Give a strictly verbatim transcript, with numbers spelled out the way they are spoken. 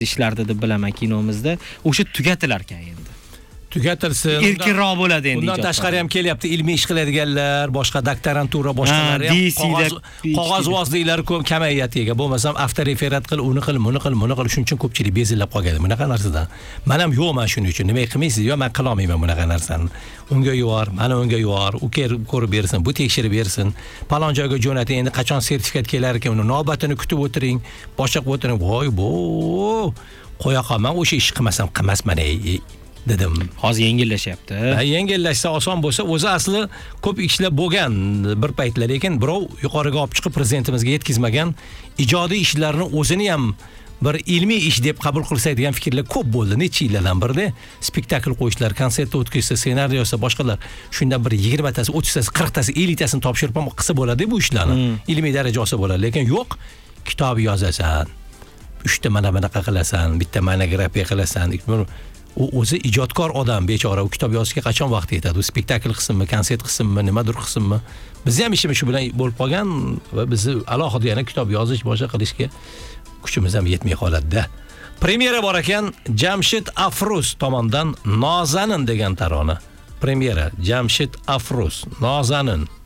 ishlardi deb bilaman kinomizda. O'sha tugatilar ekan endi. Tugatilsin. Erkinroq bo'ladi endi. Bundan tashqari ham kelyapti ilmiy ish qiladiganlar, boshqa doktorantura boshqalari ham qog'oz qog'ozvozliklar ko'p kamayyatiga. Bo'lmasam avtoreferat qil, uni qil, buni qil, buni qil, shuning uchun ko'pchilik bezillab qolgan. Bunaqa narsadan. Men ham yo'qman shuning uchun. Nima qilmaysiz? Yo, men qila olmayman bunaqa narsani. Unga yubor, mana unga yubor, u ko'rib bersin, bu tekshirib bersin. Palon joyga jo'nating, endi qachon sertifikat kelar ekan, uni navbatini kutib o'tiring, boshqa qilib o'tiring. Voy, bo. Qo'ya qolman, o'sha ish qilmasam qilmasman ey. dedim. Hozir yengillashyapti. Yengillashsa oson bo'lsa, o'zi asli ko'p ishlar bo'lgan bir paytlar, lekin birov yuqoriga olib chiqib prezidentimizga yetkazmagan ijodiy ishlarni o'zini ham bir ilmiy ish deb qabul qilsak degan fikrlar ko'p bo'ldi. Necha yillardan birda spektakl qo'yishlar, konsert o'tkazsa, ssenariy yozsa, boshqalar shundan bir yigirma tasi, o'ttiz tasi, qirq tasi, ellik tasini topshirib ham qilsa bo'ladi bu ishlarni. Hmm. Ilmiy daraja olsa bo'ladi, lekin yo'q, kitob yozasan. uchta mana bunaqa qilasan, bitta monografiya qilasan. U o'zi ijodkor odam bechora, u kitob yozishga qachon vaqt yetadi? U spektakl qismi, konsert qismi, nimadir qismi. Biz ham ishimiz shu bilan bo'lib qolgan va bizni alohida yana kitob yozish, boshqa qilishga kuchimiz ham yetmay qoladi-da. Premyera bor ekan, Jamshid Afrus tomonidan Nozanin degan tarona. Premyera Jamshid Afrus, Nozanin.